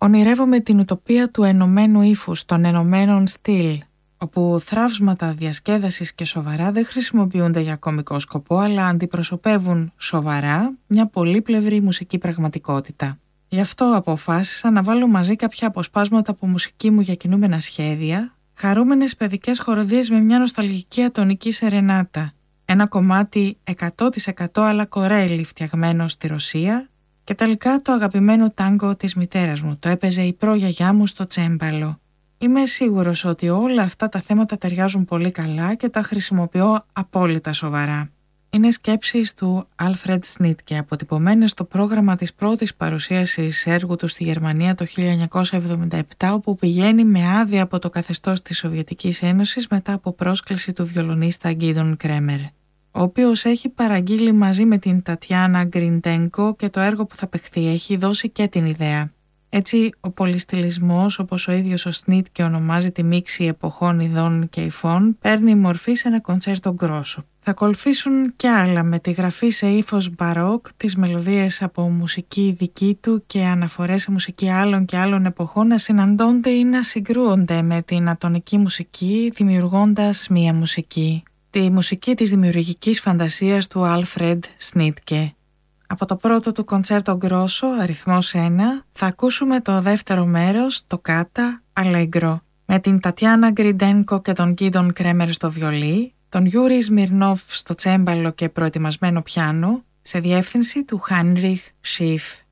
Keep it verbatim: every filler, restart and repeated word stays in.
Ονειρεύομαι την ουτοπία του ενωμένου ύφους, των ενωμένων στυλ, όπου θραύσματα διασκέδασης και σοβαρά δεν χρησιμοποιούνται για κωμικό σκοπό, αλλά αντιπροσωπεύουν σοβαρά μια πολύπλευρη μουσική πραγματικότητα. Γι' αυτό αποφάσισα να βάλω μαζί κάποια αποσπάσματα από μουσική μου για κινούμενα σχέδια, χαρούμενες παιδικές χοροδίες με μια νοσταλγική ατονική σερενάτα, ένα κομμάτι εκατό τοις εκατό αλλά κορέλι φτιαγμένο στη Ρωσία και τελικά το αγαπημένο τάγκο της μητέρας μου, το έπαιζε η προγιαγιά μου στο τσέμπαλο. Είμαι σίγουρος ότι όλα αυτά τα θέματα ταιριάζουν πολύ καλά και τα χρησιμοποιώ απόλυτα σοβαρά. Είναι σκέψεις του Άλφρεντ Σνίτκε, αποτυπωμένες στο πρόγραμμα της πρώτης παρουσίασης έργου του στη Γερμανία το χίλια εννιακόσια εβδομήντα επτά, όπου πηγαίνει με άδεια από το καθεστώς της Σοβιετικής Ένωσης μετά από πρόσκληση του βιολονίστα Γκίντον Κρέμερ, ο οποίος έχει παραγγείλει μαζί με την Τατιάνα Γκριντένκο και το έργο που θα παιχθεί έχει δώσει και την ιδέα. Έτσι, ο πολυστιλισμός, όπως ο ίδιος ο Σνίτκε ονομάζει τη μίξη εποχών, ειδών και υφών, παίρνει μορφή σε ένα κοντσέρτο γκρόσο. Θα ακολουθήσουν κι άλλα με τη γραφή σε ύφος μπαρόκ, τις μελωδίες από μουσική δική του και αναφορές σε μουσική άλλων και άλλων εποχών να συναντώνται ή να συγκρούονται με την ατονική μουσική, δημιουργώντας μία μουσική. Τη μουσική της δημιουργικής φαντασίας του Άλφρεντ Σνίτκε. Από το πρώτο του κοντσέρτο γκρόσο, αριθμός ένα, θα ακούσουμε το δεύτερο μέρος, το Κάτα Αλέγκρο, με την Τατιάνα Γκριντένκο και τον Γκίντον Κρέμερ στο βιολί, τον Γιούρι Σμιρνόφ στο τσέμπαλο και προετοιμασμένο πιάνο, σε διεύθυνση του Χάινριχ Σίφ.